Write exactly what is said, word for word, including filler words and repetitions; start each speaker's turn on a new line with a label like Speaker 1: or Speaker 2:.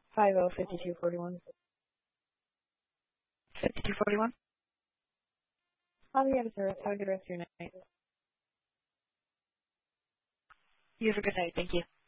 Speaker 1: five oh fifty two forty one.
Speaker 2: fifty-two forty-one.
Speaker 1: I'll be out of service. Have a good rest of your night.
Speaker 2: You have a good night. Thank you.